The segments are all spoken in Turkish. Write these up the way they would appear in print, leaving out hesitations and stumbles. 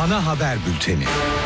ana haber bülteni.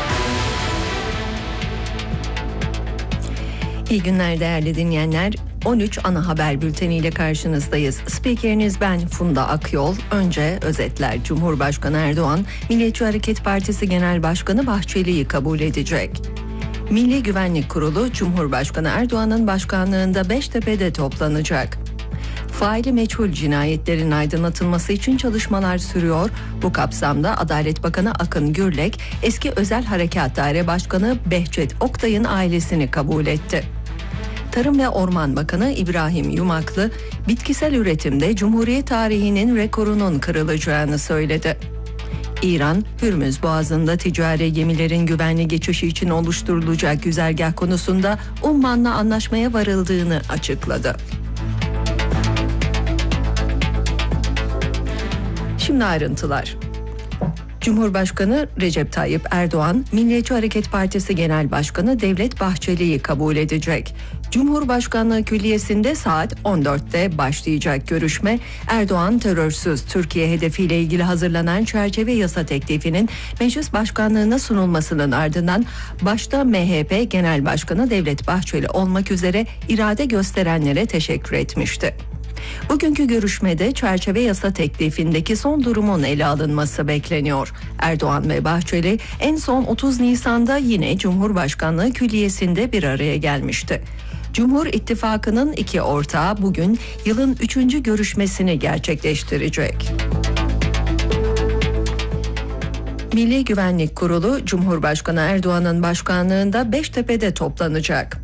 İyi günler değerli dinleyenler. 13 ana haber bülteniyle karşınızdayız. Spikeriniz ben Funda Akyol. Önce özetler. Cumhurbaşkanı Erdoğan, Milliyetçi Hareket Partisi Genel Başkanı Bahçeli'yi kabul edecek. Milli Güvenlik Kurulu, Cumhurbaşkanı Erdoğan'ın başkanlığında Beştepe'de toplanacak. Faili meçhul cinayetlerin aydınlatılması için çalışmalar sürüyor. Bu kapsamda Adalet Bakanı Akın Gürlek, eski Özel Harekat Daire Başkanı Behçet Oktay'ın ailesini kabul etti. Tarım ve Orman Bakanı İbrahim Yumaklı, bitkisel üretimde Cumhuriyet tarihinin rekorunun kırılacağını söyledi. İran, Hürmüz Boğazı'nda ticari gemilerin güvenli geçişi için oluşturulacak güzergah konusunda Umman'la anlaşmaya varıldığını açıkladı. Şimdi ayrıntılar. Cumhurbaşkanı Recep Tayyip Erdoğan, Milliyetçi Hareket Partisi Genel Başkanı Devlet Bahçeli'yi kabul edecek. Cumhurbaşkanlığı Külliyesi'nde saat 14'te başlayacak görüşme, Erdoğan terörsüz Türkiye hedefiyle ilgili hazırlanan çerçeve yasa teklifinin meclis başkanlığına sunulmasının ardından başta MHP Genel Başkanı Devlet Bahçeli olmak üzere irade gösterenlere teşekkür etmişti. Bugünkü görüşmede çerçeve yasa teklifindeki son durumun ele alınması bekleniyor. Erdoğan ve Bahçeli en son 30 Nisan'da yine Cumhurbaşkanlığı Külliyesi'nde bir araya gelmişti. Cumhur İttifakı'nın iki ortağı bugün yılın 3. görüşmesini gerçekleştirecek. Milli Güvenlik Kurulu, Cumhurbaşkanı Erdoğan'ın başkanlığında Beştepe'de toplanacak.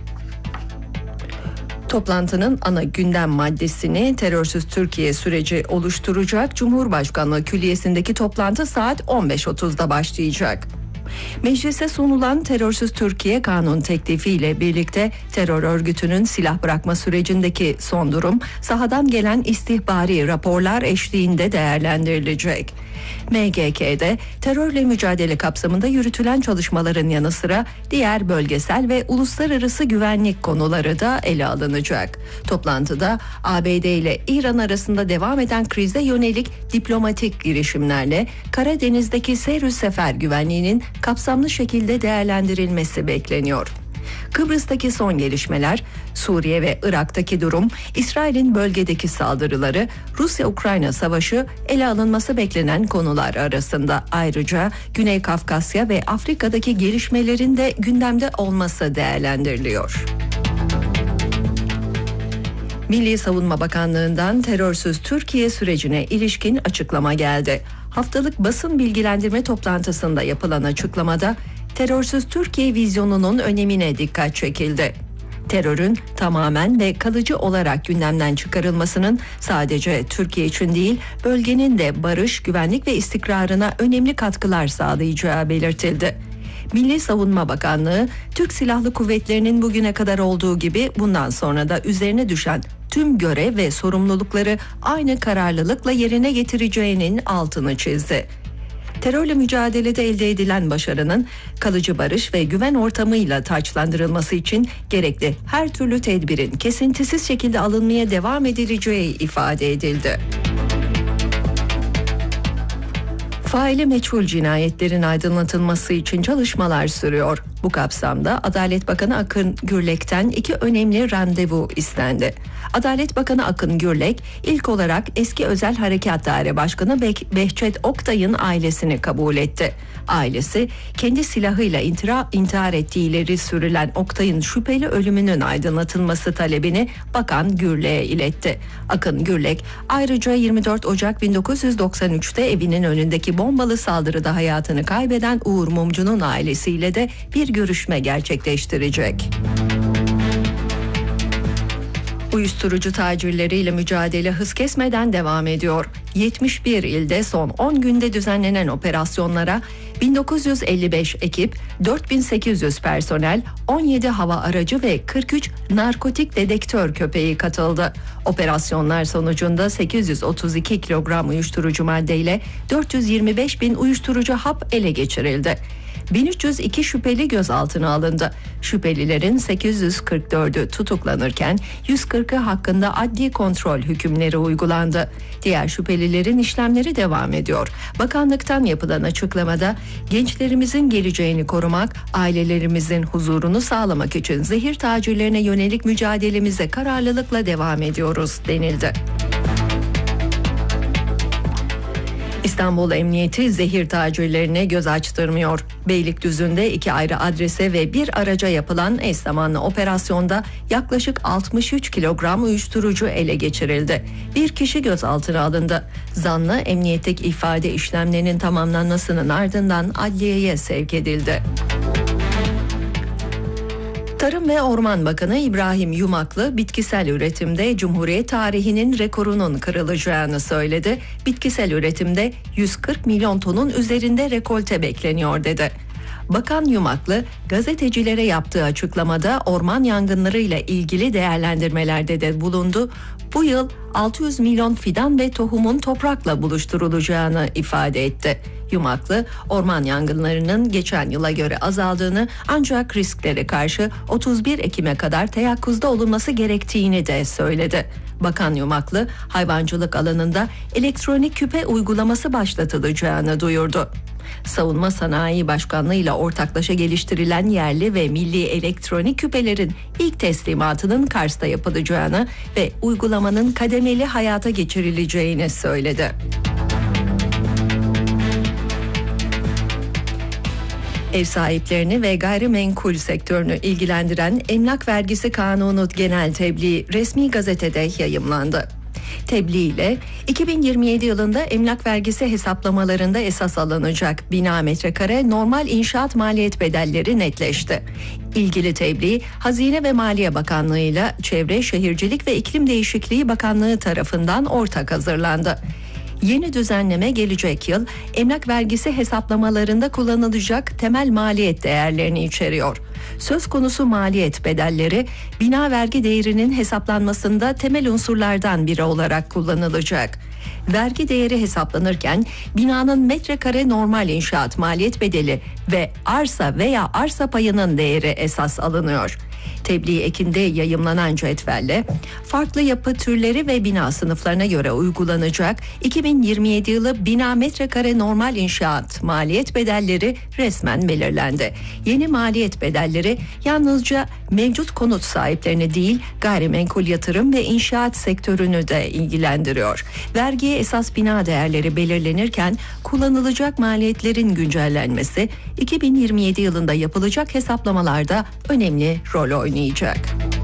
Toplantının ana gündem maddesini terörsüz Türkiye süreci oluşturacak. Cumhurbaşkanlığı Külliyesi'ndeki toplantı saat 15.30'da başlayacak. Meclise sunulan terörsüz Türkiye kanun teklifiyle birlikte terör örgütünün silah bırakma sürecindeki son durum, sahadan gelen istihbari raporlar eşliğinde değerlendirilecek. MGK'de terörle mücadele kapsamında yürütülen çalışmaların yanı sıra diğer bölgesel ve uluslararası güvenlik konuları da ele alınacak. Toplantıda ABD ile İran arasında devam eden krize yönelik diplomatik girişimlerle Karadeniz'deki seyr-ü sefer güvenliğinin kapsamlı şekilde değerlendirilmesi bekleniyor. Kıbrıs'taki son gelişmeler, Suriye ve Irak'taki durum, İsrail'in bölgedeki saldırıları, Rusya-Ukrayna savaşı ele alınması beklenen konular arasında. Ayrıca Güney Kafkasya ve Afrika'daki gelişmelerin de gündemde olması değerlendiriliyor. Milli Savunma Bakanlığı'ndan terörsüz Türkiye sürecine ilişkin açıklama geldi. Haftalık basın bilgilendirme toplantısında yapılan açıklamada terörsüz Türkiye vizyonunun önemine dikkat çekildi. Terörün tamamen ve kalıcı olarak gündemden çıkarılmasının sadece Türkiye için değil, bölgenin de barış, güvenlik ve istikrarına önemli katkılar sağlayacağı belirtildi. Milli Savunma Bakanlığı, Türk Silahlı Kuvvetleri'nin bugüne kadar olduğu gibi bundan sonra da üzerine düşen tüm görev ve sorumlulukları aynı kararlılıkla yerine getireceğinin altını çizdi. Terörle mücadelede elde edilen başarının kalıcı barış ve güven ortamıyla taçlandırılması için gerekli her türlü tedbirin kesintisiz şekilde alınmaya devam edileceği ifade edildi. Faili meçhul cinayetlerin aydınlatılması için çalışmalar sürüyor. Bu kapsamda Adalet Bakanı Akın Gürlek'ten iki önemli randevu istendi. Adalet Bakanı Akın Gürlek ilk olarak eski Özel Harekat Daire Başkanı Behçet Oktay'ın ailesini kabul etti. Ailesi kendi silahıyla intihar ettiği ileri sürülen Oktay'ın şüpheli ölümünün aydınlatılması talebini Bakan Gürlek'e iletti. Akın Gürlek ayrıca 24 Ocak 1993'te evinin önündeki bombalı saldırıda hayatını kaybeden Uğur Mumcu'nun ailesiyle de bir görüşme gerçekleştirecek. Uyuşturucu tacirleriyle mücadele hız kesmeden devam ediyor. 71 ilde son 10 günde düzenlenen operasyonlara 1955 ekip, 4800 personel, 17 hava aracı ve 43 narkotik dedektör köpeği katıldı. Operasyonlar sonucunda 832 kilogram uyuşturucu maddeyle 425 bin uyuşturucu hap ele geçirildi. 1302 şüpheli gözaltına alındı. Şüphelilerin 844'ü tutuklanırken 140'ı hakkında adli kontrol hükümleri uygulandı. Diğer şüphelilerin işlemleri devam ediyor. Bakanlıktan yapılan açıklamada gençlerimizin geleceğini korumak, ailelerimizin huzurunu sağlamak için zehir tacirlerine yönelik mücadelemize kararlılıkla devam ediyoruz denildi. İstanbul Emniyeti zehir tacirlerine göz açtırmıyor. Beylikdüzü'nde 2 ayrı adrese ve bir araca yapılan eş zamanlı operasyonda yaklaşık 63 kilogram uyuşturucu ele geçirildi. Bir kişi gözaltına alındı. Zanlı emniyetteki ifade işlemlerinin tamamlanmasının ardından adliyeye sevk edildi. Tarım ve Orman Bakanı İbrahim Yumaklı bitkisel üretimde Cumhuriyet tarihinin rekorunun kırılacağını söyledi. Bitkisel üretimde 140 milyon tonun üzerinde rekolte bekleniyor dedi. Bakan Yumaklı gazetecilere yaptığı açıklamada orman yangınlarıyla ilgili değerlendirmelerde de bulundu. Bu yıl 600 milyon fidan ve tohumun toprakla buluşturulacağını ifade etti. Yumaklı, orman yangınlarının geçen yıla göre azaldığını ancak risklere karşı 31 Ekim'e kadar teyakkuzda olunması gerektiğini de söyledi. Bakan Yumaklı, hayvancılık alanında elektronik küpe uygulaması başlatılacağını duyurdu. Savunma Sanayi Başkanlığı ile ortaklaşa geliştirilen yerli ve milli elektronik küpelerin ilk teslimatının Kars'ta yapılacağını ve uygulamanın kademeli hayata geçirileceğini söyledi. Ev sahiplerini ve gayrimenkul sektörünü ilgilendiren Emlak Vergisi Kanunu genel tebliği resmi gazetede yayımlandı. Tebliğ ile 2027 yılında emlak vergisi hesaplamalarında esas alınacak bina metrekare normal inşaat maliyet bedelleri netleşti. İlgili tebliğ Hazine ve Maliye Bakanlığı ile Çevre, Şehircilik ve İklim Değişikliği Bakanlığı tarafından ortak hazırlandı. Yeni düzenleme gelecek yıl emlak vergisi hesaplamalarında kullanılacak temel maliyet değerlerini içeriyor. Söz konusu maliyet bedelleri bina vergi değerinin hesaplanmasında temel unsurlardan biri olarak kullanılacak. Vergi değeri hesaplanırken binanın metrekare normal inşaat maliyet bedeli ve arsa veya arsa payının değeri esas alınıyor. Tebliğ ekinde yayımlanan cetvelle farklı yapı türleri ve bina sınıflarına göre uygulanacak 2027 yılı bina metrekare normal inşaat maliyet bedelleri resmen belirlendi. Yeni maliyet bedelleri yalnızca mevcut konut sahiplerini değil gayrimenkul yatırım ve inşaat sektörünü de ilgilendiriyor. Vergiye esas bina değerleri belirlenirken kullanılacak maliyetlerin güncellenmesi 2027 yılında yapılacak hesaplamalarda önemli rol oynayacak.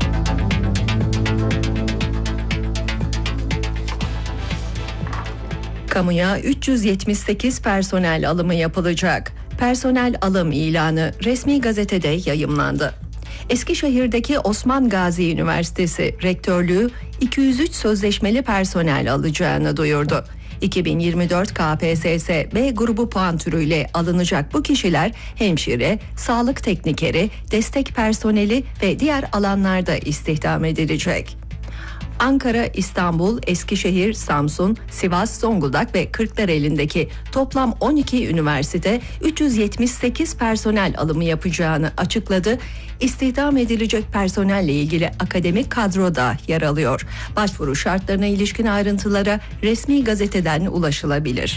Kamuya 378 personel alımı yapılacak. Personel alım ilanı resmi gazetede yayımlandı. Eskişehir'deki Osman Gazi Üniversitesi Rektörlüğü 203 sözleşmeli personel alacağını duyurdu. 2024 KPSS B grubu puan türüyle alınacak bu kişiler hemşire, sağlık teknikeri, destek personeli ve diğer alanlarda istihdam edilecek. Ankara, İstanbul, Eskişehir, Samsun, Sivas, Zonguldak ve Kırklareli'ndeki toplam 12 üniversite 378 personel alımı yapacağını açıkladı. İstihdam edilecek personelle ilgili akademik kadro da yer alıyor. Başvuru şartlarına ilişkin ayrıntılara resmi gazeteden ulaşılabilir.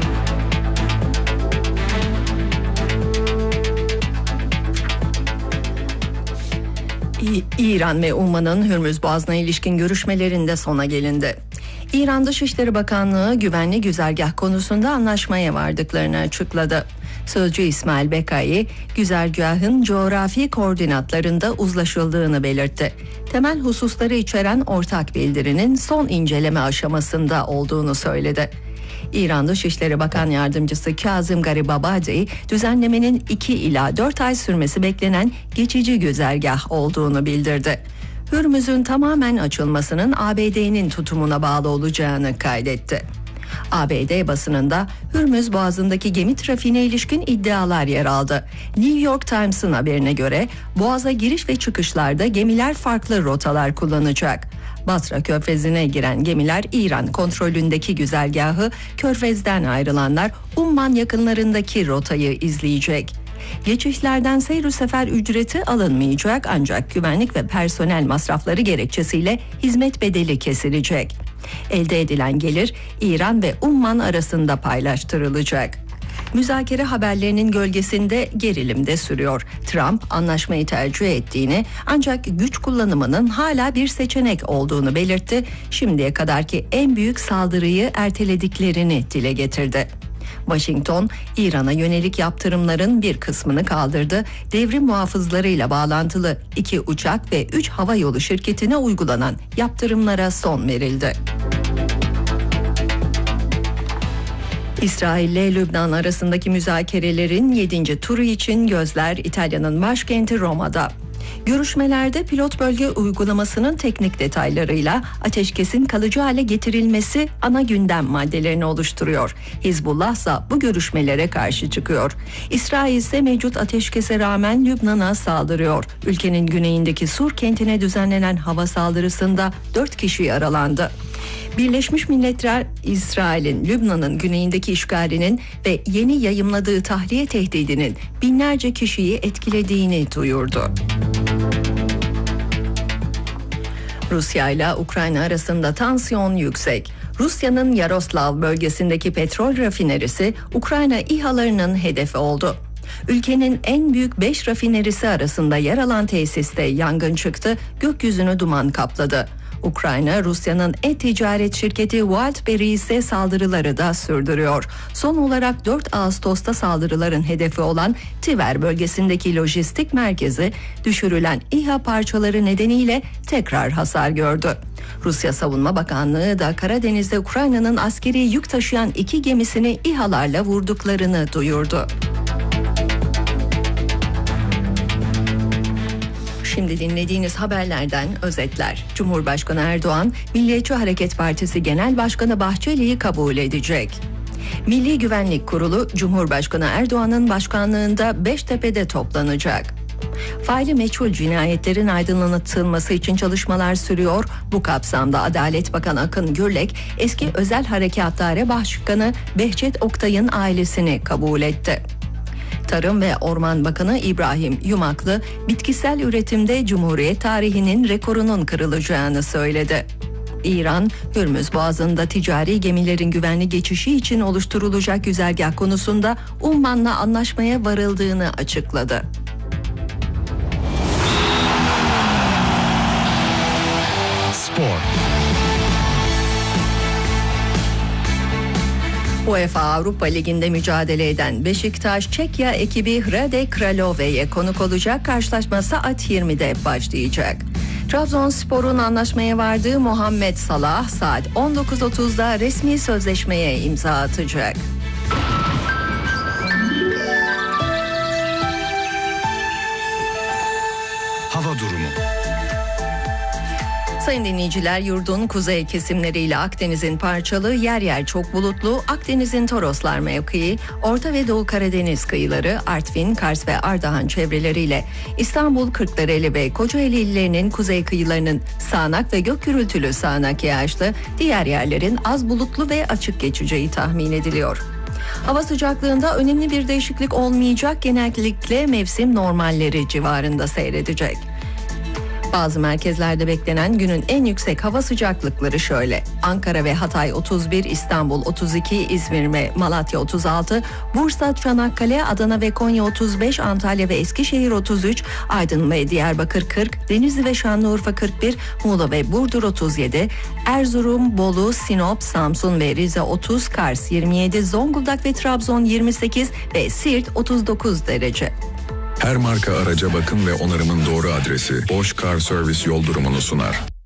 İran ve Umman'ın Hürmüz Boğazı'na ilişkin görüşmelerinde sona gelindi. İran Dışişleri Bakanlığı güvenli güzergah konusunda anlaşmaya vardıklarını açıkladı. Sözcü İsmail Bekai, güzergahın coğrafi koordinatlarında uzlaşıldığını belirtti. Temel hususları içeren ortak bildirinin son inceleme aşamasında olduğunu söyledi. İran Dışişleri Bakan Yardımcısı Kazım Garibabadi, düzenlemenin 2 ila 4 ay sürmesi beklenen geçici güzergah olduğunu bildirdi. Hürmüz'ün tamamen açılmasının ABD'nin tutumuna bağlı olacağını kaydetti. ABD basınında Hürmüz Boğazı'ndaki gemi trafiğine ilişkin iddialar yer aldı. New York Times'ın haberine göre Boğaz'a giriş ve çıkışlarda gemiler farklı rotalar kullanacak. Basra Körfezi'ne giren gemiler İran kontrolündeki güzergahı, Körfez'den ayrılanlar Umman yakınlarındaki rotayı izleyecek. Geçişlerden seyr sefer ücreti alınmayacak ancak güvenlik ve personel masrafları gerekçesiyle hizmet bedeli kesilecek. Elde edilen gelir İran ve Umman arasında paylaştırılacak. Müzakere haberlerinin gölgesinde gerilim de sürüyor. Trump anlaşmayı tercih ettiğini ancak güç kullanımının hala bir seçenek olduğunu belirtti. Şimdiye kadarki en büyük saldırıyı ertelediklerini dile getirdi. Washington, İran'a yönelik yaptırımların bir kısmını kaldırdı. Devrim muhafızlarıyla bağlantılı 2 uçak ve 3 havayolu şirketine uygulanan yaptırımlara son verildi. İsrail ile Lübnan arasındaki müzakerelerin 7. turu için gözler İtalya'nın başkenti Roma'da. Görüşmelerde pilot bölge uygulamasının teknik detaylarıyla ateşkesin kalıcı hale getirilmesi ana gündem maddelerini oluşturuyor. Hizbullah ise bu görüşmelere karşı çıkıyor. İsrail ise mevcut ateşkese rağmen Lübnan'a saldırıyor. Ülkenin güneyindeki Sur kentine düzenlenen hava saldırısında 4 kişi yaralandı. Birleşmiş Milletler, İsrail'in Lübnan'ın güneyindeki işgalinin ve yeni yayımladığı tahliye tehdidinin binlerce kişiyi etkilediğini duyurdu. Rusya ile Ukrayna arasında tansiyon yüksek. Rusya'nın Yaroslav bölgesindeki petrol rafinerisi Ukrayna İHA'larının hedefi oldu. Ülkenin en büyük 5 rafinerisi arasında yer alan tesiste yangın çıktı, gökyüzünü duman kapladı. Ukrayna, Rusya'nın e-ticaret şirketi Wildberry ise saldırıları da sürdürüyor. Son olarak 4 Ağustos'ta saldırıların hedefi olan Tver bölgesindeki lojistik merkezi düşürülen İHA parçaları nedeniyle tekrar hasar gördü. Rusya Savunma Bakanlığı da Karadeniz'de Ukrayna'nın askeri yük taşıyan 2 gemisini İHA'larla vurduklarını duyurdu. Şimdi dinlediğiniz haberlerden özetler. Cumhurbaşkanı Erdoğan, Milliyetçi Hareket Partisi Genel Başkanı Bahçeli'yi kabul edecek. Milli Güvenlik Kurulu, Cumhurbaşkanı Erdoğan'ın başkanlığında Beştepe'de toplanacak. Faili meçhul cinayetlerin aydınlatılması için çalışmalar sürüyor. Bu kapsamda Adalet Bakanı Akın Gürlek, eski Özel Harekat Daire Başkanı Behçet Oktay'ın ailesini kabul etti. Tarım ve Orman Bakanı İbrahim Yumaklı, bitkisel üretimde Cumhuriyet tarihinin rekorunun kırılacağını söyledi. İran, Hürmüz Boğazı'nda ticari gemilerin güvenli geçişi için oluşturulacak güzergah konusunda Umman'la anlaşmaya varıldığını açıkladı. Spor. UEFA Avrupa Ligi'nde mücadele eden Beşiktaş, Çekya ekibi Hrade Kralove'ye konuk olacak. Karşılaşma saat 20'de başlayacak. Trabzonspor'un anlaşmaya vardığı Muhammed Salah saat 19.30'da resmi sözleşmeye imza atacak. Hava durumu. Sayın dinleyiciler, yurdun kuzey kesimleriyle Akdeniz'in parçalı, yer yer çok bulutlu, Akdeniz'in Toroslar mevkii, Orta ve Doğu Karadeniz kıyıları, Artvin, Kars ve Ardahan çevreleriyle İstanbul, Kırklareli ve Kocaeli illerinin kuzey kıyılarının sağanak ve gök gürültülü sağanak yağışlı, diğer yerlerin az bulutlu ve açık geçeceği tahmin ediliyor. Hava sıcaklığında önemli bir değişiklik olmayacak, genellikle mevsim normalleri civarında seyredecek. Bazı merkezlerde beklenen günün en yüksek hava sıcaklıkları şöyle: Ankara ve Hatay 31, İstanbul 32, İzmir ve Malatya 36, Bursa, Çanakkale, Adana ve Konya 35, Antalya ve Eskişehir 33, Aydın ve Diyarbakır 40, Denizli ve Şanlıurfa 41, Muğla ve Burdur 37, Erzurum, Bolu, Sinop, Samsun ve Rize 30, Kars 27, Zonguldak ve Trabzon 28 ve Siirt 39 derece. Her marka araca bakım ve onarımın doğru adresi Bosch Car Service yol durumunu sunar.